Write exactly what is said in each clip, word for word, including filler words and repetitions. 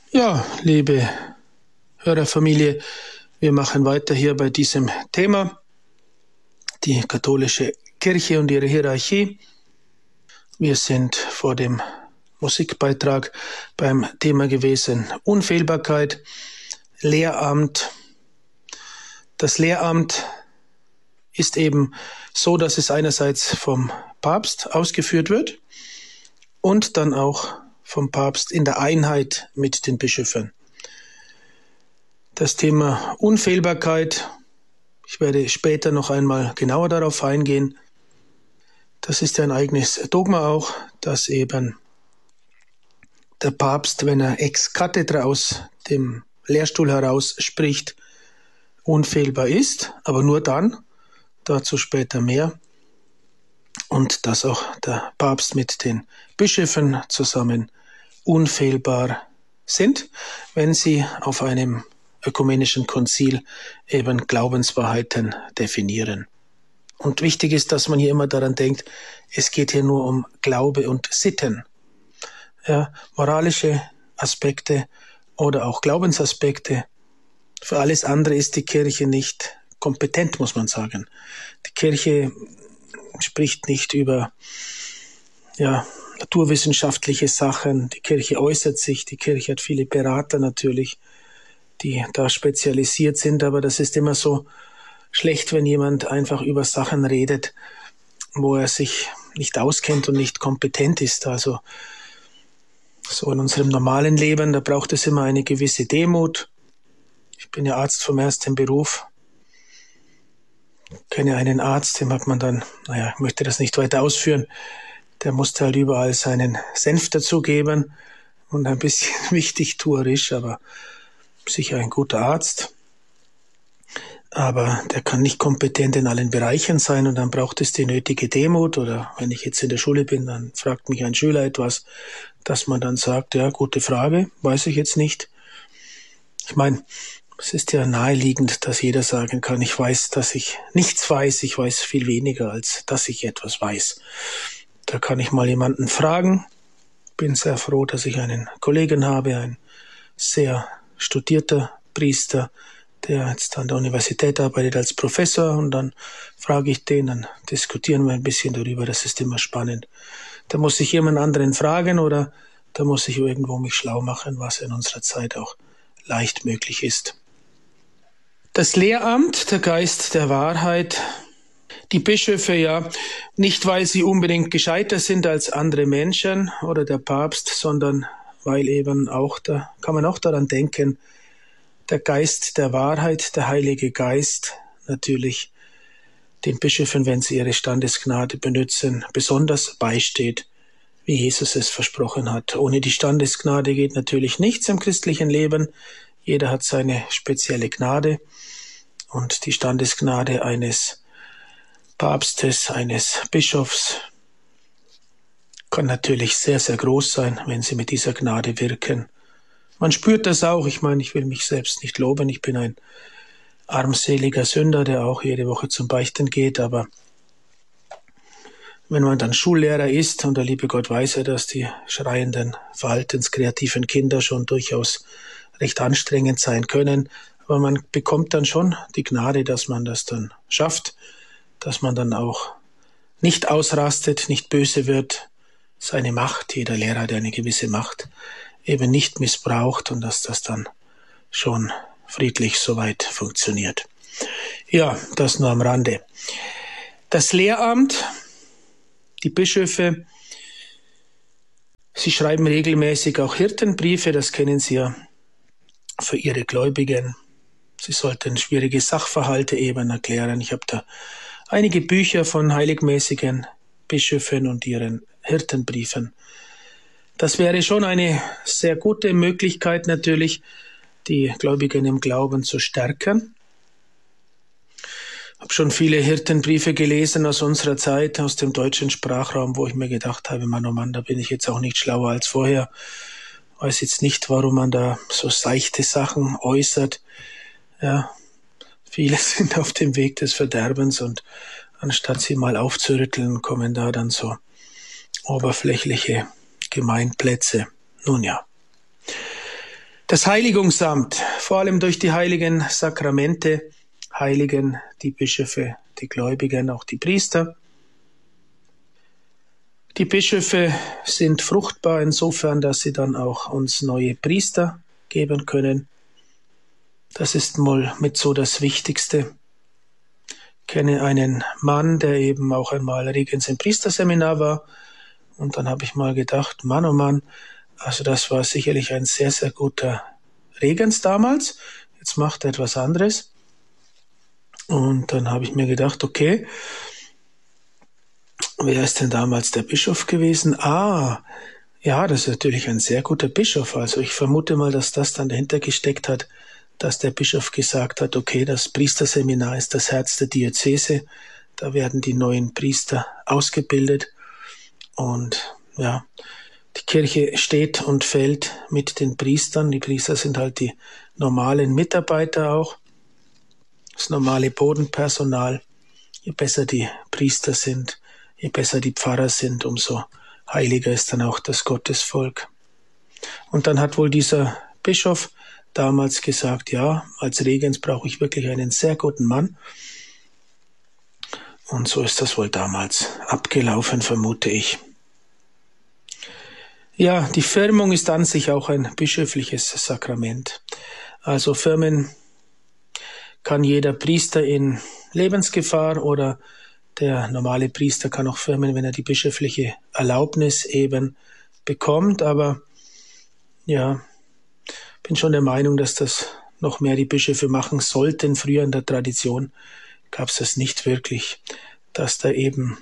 Ja, liebe Hörerfamilie, wir machen weiter hier bei diesem Thema, die katholische Kirche und ihre Hierarchie. Wir sind vor dem Musikbeitrag beim Thema gewesen Unfehlbarkeit, Lehramt. Das Lehramt ist eben so, dass es einerseits vom Papst ausgeführt wird und dann auch vom Papst in der Einheit mit den Bischöfen. Das Thema Unfehlbarkeit, ich werde später noch einmal genauer darauf eingehen. Das ist ja ein eigenes Dogma auch, dass eben der Papst, wenn er ex cathedra aus dem Lehrstuhl heraus spricht, unfehlbar ist, aber nur dann, dazu später mehr. Und dass auch der Papst mit den Bischöfen zusammen unfehlbar sind, wenn sie auf einem ökumenischen Konzil eben Glaubenswahrheiten definieren. Und wichtig ist, dass man hier immer daran denkt, es geht hier nur um Glaube und Sitten. Ja, moralische Aspekte oder auch Glaubensaspekte. Für alles andere ist die Kirche nicht kompetent, muss man sagen. Die Kirche spricht nicht über ja, naturwissenschaftliche Sachen. Die Kirche äußert sich. Die Kirche hat viele Berater natürlich, die da spezialisiert sind. Aber das ist immer so schlecht, wenn jemand einfach über Sachen redet, wo er sich nicht auskennt und nicht kompetent ist. Also so in unserem normalen Leben, da braucht es immer eine gewisse Demut. Ich bin ja Arzt vom ersten Beruf. Ich kenne einen Arzt, dem hat man dann, naja, ich möchte das nicht weiter ausführen, der musste halt überall seinen Senf dazugeben und ein bisschen wichtigtuerisch, aber sicher ein guter Arzt. Aber der kann nicht kompetent in allen Bereichen sein und dann braucht es die nötige Demut. Oder wenn ich jetzt in der Schule bin, dann fragt mich ein Schüler etwas, dass man dann sagt, ja, gute Frage, weiß ich jetzt nicht. Ich meine, es ist ja naheliegend, dass jeder sagen kann, ich weiß, dass ich nichts weiß, ich weiß viel weniger, als dass ich etwas weiß. Da kann ich mal jemanden fragen. Bin sehr froh, dass ich einen Kollegen habe, ein sehr studierter Priester, der jetzt an der Universität arbeitet als Professor, und dann frage ich den, dann diskutieren wir ein bisschen darüber, das ist immer spannend. Da muss ich jemand anderen fragen oder da muss ich irgendwo mich schlau machen, was in unserer Zeit auch leicht möglich ist. Das Lehramt, der Geist der Wahrheit, die Bischöfe ja, nicht weil sie unbedingt gescheiter sind als andere Menschen oder der Papst, sondern weil eben auch, da kann man auch daran denken, der Geist der Wahrheit, der Heilige Geist, natürlich den Bischöfen, wenn sie ihre Standesgnade benutzen, besonders beisteht, wie Jesus es versprochen hat. Ohne die Standesgnade geht natürlich nichts im christlichen Leben. Jeder hat seine spezielle Gnade und die Standesgnade eines Papstes, eines Bischofs kann natürlich sehr, sehr groß sein, wenn sie mit dieser Gnade wirken. Man spürt das auch. Ich meine, ich will mich selbst nicht loben. Ich bin ein armseliger Sünder, der auch jede Woche zum Beichten geht. Aber wenn man dann Schullehrer ist, und der liebe Gott weiß ja, dass die schreienden, verhaltenskreativen Kinder schon durchaus recht anstrengend sein können, aber man bekommt dann schon die Gnade, dass man das dann schafft, dass man dann auch nicht ausrastet, nicht böse wird, seine Macht, jeder Lehrer hat eine gewisse Macht, eben nicht missbraucht und dass das dann schon friedlich soweit funktioniert. Ja, das nur am Rande. Das Lehramt, die Bischöfe, sie schreiben regelmäßig auch Hirtenbriefe, das kennen Sie ja, für ihre Gläubigen. Sie sollten schwierige Sachverhalte eben erklären. Ich habe da einige Bücher von heiligmäßigen Bischöfen und ihren Hirtenbriefen. Das wäre schon eine sehr gute Möglichkeit natürlich, die Gläubigen im Glauben zu stärken. Ich habe schon viele Hirtenbriefe gelesen aus unserer Zeit, aus dem deutschen Sprachraum, wo ich mir gedacht habe, Mann, oh Mann, da bin ich jetzt auch nicht schlauer als vorher. Ich weiß jetzt nicht, warum man da so seichte Sachen äußert. Ja, viele sind auf dem Weg des Verderbens und anstatt sie mal aufzurütteln, kommen da dann so oberflächliche Gemeinplätze. Nun ja. Das Heiligungsamt, vor allem durch die heiligen Sakramente, heiligen die Bischöfe, die Gläubigen, auch die Priester. Die Bischöfe sind fruchtbar insofern, dass sie dann auch uns neue Priester geben können. Das ist mal mit so das Wichtigste. Ich kenne einen Mann, der eben auch einmal Regens im Priesterseminar war. Und dann habe ich mal gedacht, Mann, oh Mann, also das war sicherlich ein sehr, sehr guter Regens damals. Jetzt macht er etwas anderes. Und dann habe ich mir gedacht, okay, wer ist denn damals der Bischof gewesen? Ah, ja, das ist natürlich ein sehr guter Bischof. Also ich vermute mal, dass das dann dahinter gesteckt hat, dass der Bischof gesagt hat, okay, das Priesterseminar ist das Herz der Diözese. Da werden die neuen Priester ausgebildet. Und ja, die Kirche steht und fällt mit den Priestern. Die Priester sind halt die normalen Mitarbeiter auch, das normale Bodenpersonal. Je besser die Priester sind, je besser die Pfarrer sind, umso heiliger ist dann auch das Gottesvolk. Und dann hat wohl dieser Bischof damals gesagt, ja, als Regens brauche ich wirklich einen sehr guten Mann. Und so ist das wohl damals abgelaufen, vermute ich. Ja, die Firmung ist an sich auch ein bischöfliches Sakrament. Also firmen kann jeder Priester in Lebensgefahr oder der normale Priester kann auch firmen, wenn er die bischöfliche Erlaubnis eben bekommt. Aber ja, bin schon der Meinung, dass das noch mehr die Bischöfe machen sollten. Früher in der Tradition gab es das nicht wirklich, dass da eben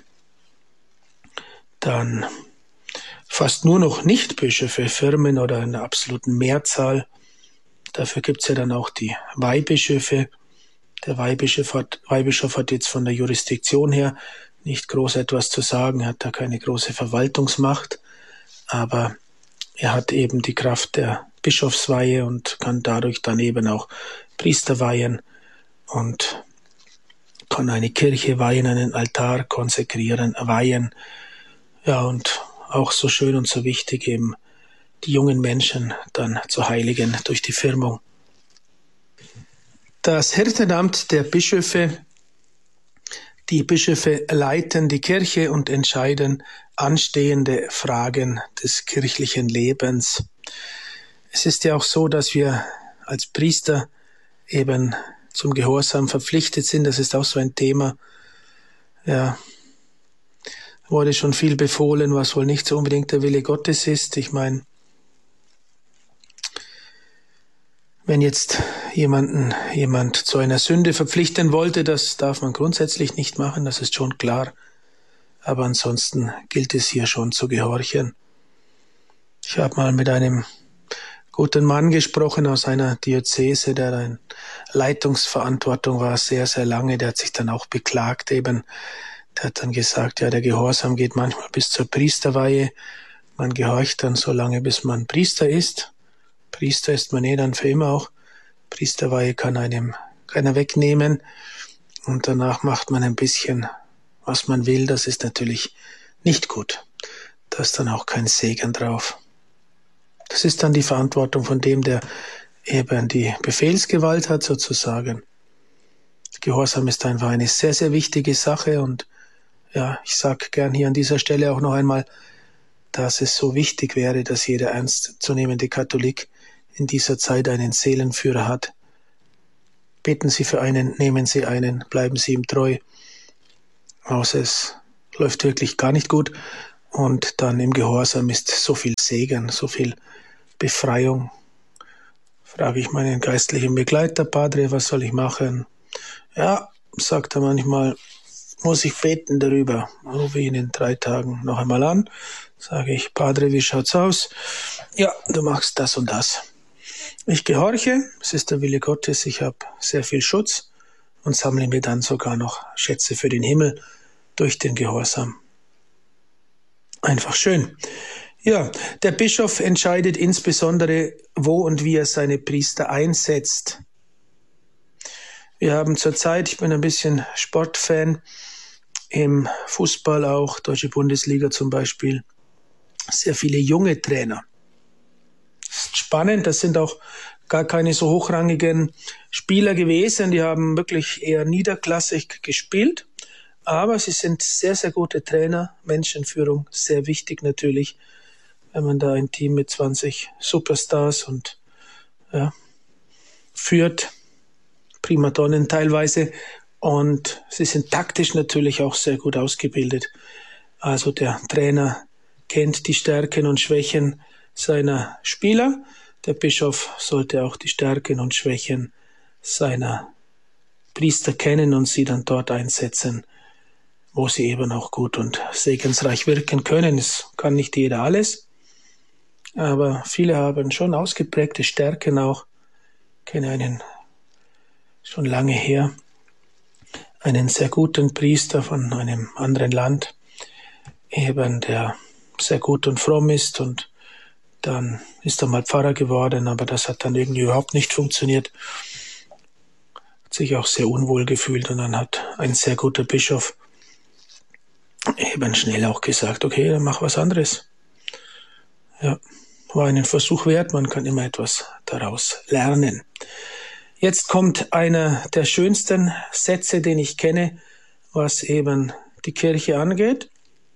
dann fast nur noch Nichtbischöfe firmen oder in der absoluten Mehrzahl. Dafür gibt es ja dann auch die Weihbischöfe. Der Weihbischof hat, Weihbischof hat jetzt von der Jurisdiktion her nicht groß etwas zu sagen, er hat da keine große Verwaltungsmacht, aber er hat eben die Kraft der Bischofsweihe und kann dadurch dann eben auch Priester weihen und kann eine Kirche weihen, einen Altar konsekrieren, weihen. Ja, und auch so schön und so wichtig eben die jungen Menschen dann zu heiligen durch die Firmung. Das Hirtenamt der Bischöfe. Die Bischöfe leiten die Kirche und entscheiden anstehende Fragen des kirchlichen Lebens. Es ist ja auch so, dass wir als Priester eben zum Gehorsam verpflichtet sind. Das ist auch so ein Thema. Ja, wurde schon viel befohlen, was wohl nicht so unbedingt der Wille Gottes ist. Ich meine, wenn jetzt jemanden, jemand zu einer Sünde verpflichten wollte, das darf man grundsätzlich nicht machen, das ist schon klar. Aber ansonsten gilt es hier schon zu gehorchen. Ich habe mal mit einem guten Mann gesprochen aus einer Diözese, der in Leitungsverantwortung war, sehr, sehr lange. Der hat sich dann auch beklagt eben. Der hat dann gesagt, ja, der Gehorsam geht manchmal bis zur Priesterweihe. Man gehorcht dann so lange, bis man Priester ist. Priester ist man eh dann für immer auch. Priesterweihe kann einem keiner wegnehmen. Und danach macht man ein bisschen, was man will. Das ist natürlich nicht gut. Da ist dann auch kein Segen drauf. Das ist dann die Verantwortung von dem, der eben die Befehlsgewalt hat, sozusagen. Gehorsam ist einfach eine sehr, sehr wichtige Sache. Und ja, ich sage gern hier an dieser Stelle auch noch einmal, dass es so wichtig wäre, dass jeder ernstzunehmende Katholik in dieser Zeit einen Seelenführer hat. Beten Sie für einen, nehmen Sie einen, bleiben Sie ihm treu. Außer es läuft wirklich gar nicht gut. Und dann im Gehorsam ist so viel Segen, so viel Befreiung. Frage ich meinen geistlichen Begleiter, Padre, was soll ich machen? Ja, sagt er manchmal, muss ich beten darüber. Rufe ihn in drei Tagen noch einmal an. Sage ich, Padre, wie schaut's aus? Ja, du machst das und das. Ich gehorche, es ist der Wille Gottes, ich habe sehr viel Schutz und sammle mir dann sogar noch Schätze für den Himmel durch den Gehorsam. Einfach schön. Ja, der Bischof entscheidet insbesondere, wo und wie er seine Priester einsetzt. Wir haben zurzeit, ich bin ein bisschen Sportfan, im Fußball auch, Deutsche Bundesliga zum Beispiel, sehr viele junge Trainer. Das ist spannend. Das sind auch gar keine so hochrangigen Spieler gewesen. Die haben wirklich eher niederklassig gespielt. Aber sie sind sehr, sehr gute Trainer. Menschenführung, sehr wichtig natürlich, wenn man da ein Team mit zwanzig Superstars und ja, führt, Primadonnen teilweise. Und sie sind taktisch natürlich auch sehr gut ausgebildet. Also der Trainer kennt die Stärken und Schwächen seiner Spieler. Der Bischof sollte auch die Stärken und Schwächen seiner Priester kennen und sie dann dort einsetzen, wo sie eben auch gut und segensreich wirken können. Es kann nicht jeder alles, aber viele haben schon ausgeprägte Stärken auch. Ich kenne einen schon lange her, einen sehr guten Priester von einem anderen Land, eben der sehr gut und fromm ist, und dann ist er mal Pfarrer geworden, aber das hat dann irgendwie überhaupt nicht funktioniert. Hat sich auch sehr unwohl gefühlt, und dann hat ein sehr guter Bischof eben schnell auch gesagt, okay, dann mach was anderes. Ja, war einen Versuch wert, man kann immer etwas daraus lernen. Jetzt kommt einer der schönsten Sätze, den ich kenne, was eben die Kirche angeht.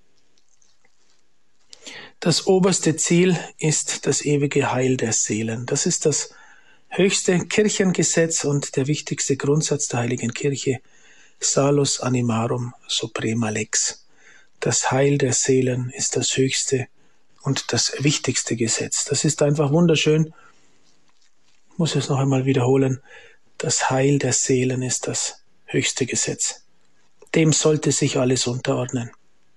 Das oberste Ziel ist das ewige Heil der Seelen. Das ist das höchste Kirchengesetz und der wichtigste Grundsatz der Heiligen Kirche. Salus animarum suprema lex. Das Heil der Seelen ist das höchste und das wichtigste Gesetz. Das ist einfach wunderschön. Ich muss es noch einmal wiederholen. Das Heil der Seelen ist das höchste Gesetz. Dem sollte sich alles unterordnen.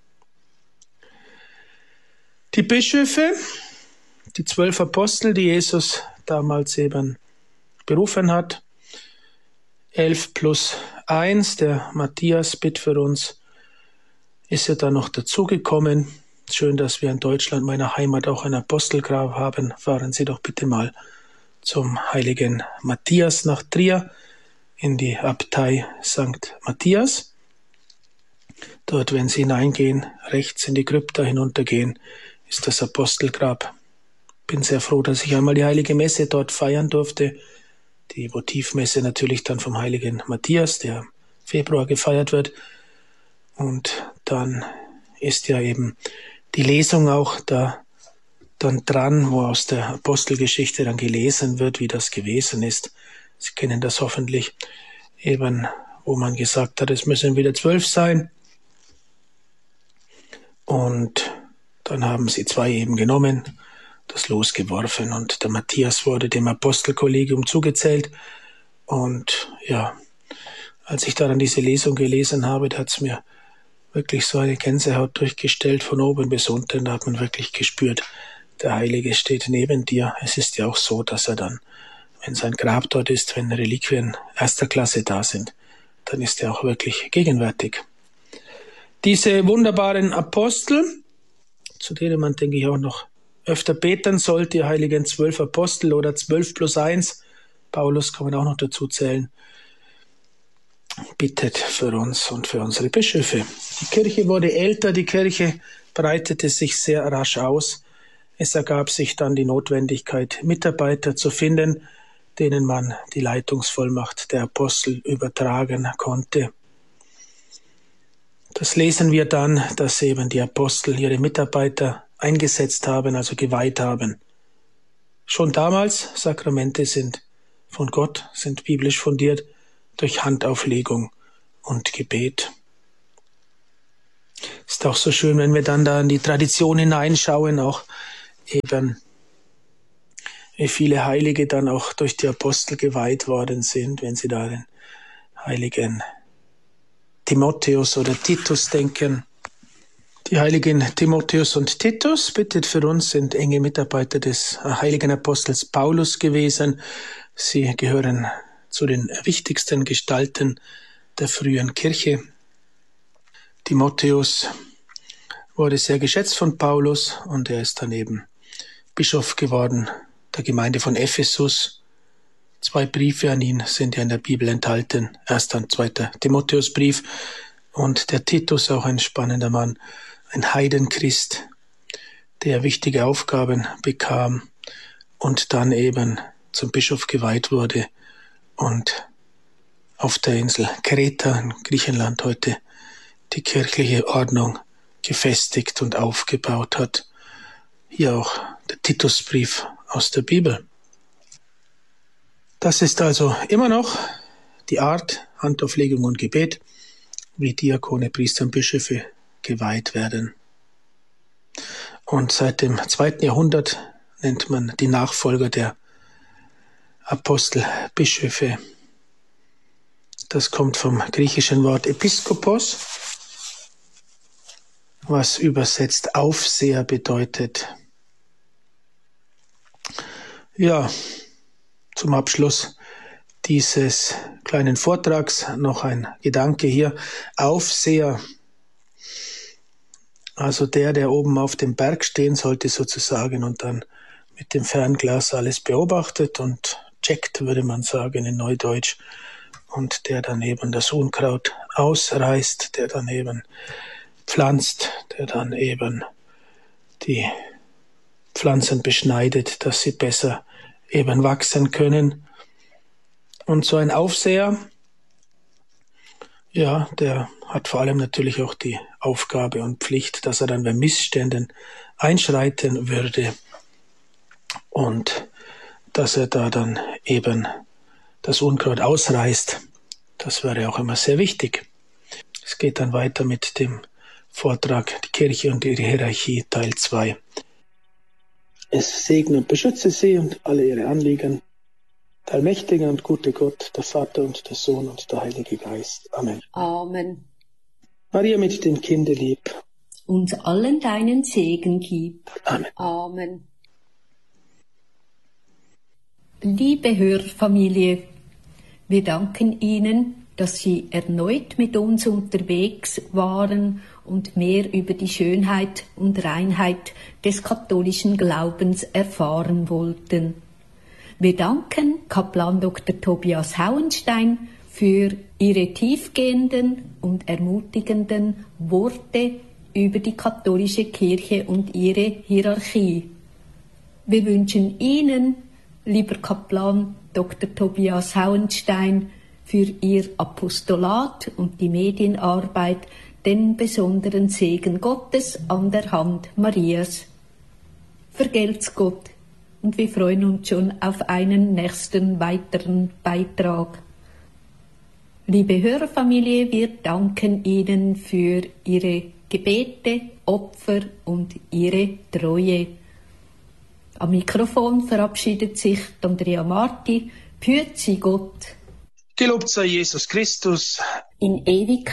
Die Bischöfe, die zwölf Apostel, die Jesus damals eben berufen hat, elf plus eins, der Matthias bitt für uns, ist ja dann noch dazugekommen. Schön, dass wir in Deutschland, meiner Heimat, auch ein Apostelgrab haben. Fahren Sie doch bitte mal zum heiligen Matthias nach Trier in die Abtei Sankt Matthias. Dort, wenn Sie hineingehen, rechts in die Krypta hinuntergehen, ist das Apostelgrab. Bin sehr froh, dass ich einmal die heilige Messe dort feiern durfte. Die Votivmesse natürlich dann vom heiligen Matthias, der im Februar gefeiert wird. Und dann ist ja eben die Lesung auch da dann dran, wo aus der Apostelgeschichte dann gelesen wird, wie das gewesen ist. Sie kennen das hoffentlich, eben wo man gesagt hat, es müssen wieder zwölf sein. Und dann haben sie zwei eben genommen, das Los geworfen, und der Matthias wurde dem Apostelkollegium zugezählt. Und ja, als ich dann diese Lesung gelesen habe, da hat es mir wirklich so eine Gänsehaut durchgestellt, von oben bis unten. Da hat man wirklich gespürt, der Heilige steht neben dir. Es ist ja auch so, dass er dann, wenn sein Grab dort ist, wenn Reliquien erster Klasse da sind, dann ist er auch wirklich gegenwärtig. Diese wunderbaren Apostel, zu denen man, denke ich, auch noch öfter beten sollte, die heiligen zwölf Apostel oder zwölf plus eins, Paulus kann man auch noch dazu zählen, bittet für uns und für unsere Bischöfe. Die Kirche wurde älter, die Kirche breitete sich sehr rasch aus. Es ergab sich dann die Notwendigkeit, Mitarbeiter zu finden, denen man die Leitungsvollmacht der Apostel übertragen konnte. Das lesen wir dann, dass eben die Apostel ihre Mitarbeiter eingesetzt haben, also geweiht haben. Schon damals, Sakramente sind von Gott, sind biblisch fundiert durch Handauflegung und Gebet. Ist auch so schön, wenn wir dann da in die Tradition hineinschauen, auch eben wie viele Heilige dann auch durch die Apostel geweiht worden sind, wenn sie da den heiligen Timotheus oder Titus denken. Die heiligen Timotheus und Titus, bittet für uns, sind enge Mitarbeiter des heiligen Apostels Paulus gewesen. Sie gehören zu den wichtigsten Gestalten der frühen Kirche. Timotheus wurde sehr geschätzt von Paulus und er ist dann eben Bischof geworden der Gemeinde von Ephesus. Zwei Briefe an ihn sind ja in der Bibel enthalten. Erster und zweiter Timotheusbrief. Und der Titus, auch ein spannender Mann, ein Heidenchrist, der wichtige Aufgaben bekam und dann eben zum Bischof geweiht wurde und auf der Insel Kreta in Griechenland heute die kirchliche Ordnung gefestigt und aufgebaut hat. Hier auch der Titusbrief aus der Bibel. Das ist also immer noch die Art Handauflegung und Gebet, wie Diakone, Priester und Bischöfe geweiht werden. Und seit dem zweiten Jahrhundert nennt man die Nachfolger der Apostel Bischöfe. Das kommt vom griechischen Wort Episkopos, was übersetzt Aufseher bedeutet. Ja, zum Abschluss dieses kleinen Vortrags noch ein Gedanke hier. Aufseher, also der, der oben auf dem Berg stehen sollte sozusagen und dann mit dem Fernglas alles beobachtet und checkt, würde man sagen in Neudeutsch, und der dann eben das Unkraut ausreißt, der dann eben pflanzt, der dann eben die Pflanzen beschneidet, dass sie besser eben wachsen können. Und so ein Aufseher, ja, der hat vor allem natürlich auch die Aufgabe und Pflicht, dass er dann bei Missständen einschreiten würde und dass er da dann eben das Unkraut ausreißt. Das wäre auch immer sehr wichtig. Es geht dann weiter mit dem Vortrag Die Kirche und ihre Hierarchie, Teil zwei. Es segne und beschütze Sie und alle Ihre Anliegen, der allmächtige und gute Gott, der Vater und der Sohn und der Heilige Geist. Amen. Amen. Maria mit dem Kinde lieb, Uns allen deinen Segen gib. Amen. Amen. Liebe Hörfamilie, wir danken Ihnen, dass Sie erneut mit uns unterwegs waren und mehr über die Schönheit und Reinheit des katholischen Glaubens erfahren wollten. Wir danken Kaplan Doktor Tobias Hauenstein für Ihre tiefgehenden und ermutigenden Worte über die katholische Kirche und ihre Hierarchie. Wir wünschen Ihnen, lieber Kaplan Doktor Tobias Hauenstein, für Ihr Apostolat und die Medienarbeit den besonderen Segen Gottes an der Hand Marias. Vergelt's Gott, und wir freuen uns schon auf einen nächsten weiteren Beitrag. Liebe Hörerfamilie, wir danken Ihnen für Ihre Gebete, Opfer und Ihre Treue. Am Mikrofon verabschiedet sich Andrea Marti. Behüt Sie Gott. Gelobt sei Jesus Christus. In Ewigkeit.